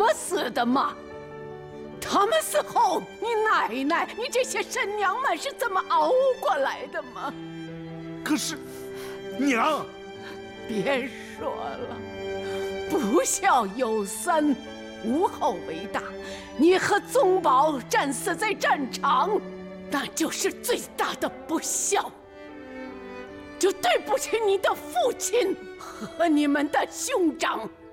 死的吗？他们死后，你奶奶、你这些婶娘们是怎么熬过来的吗？ 可是，娘， 别说了，不孝有三，无后为大。你和宗保战死在战场，那就是最大的不孝，就对不起你的父亲和你们的兄长。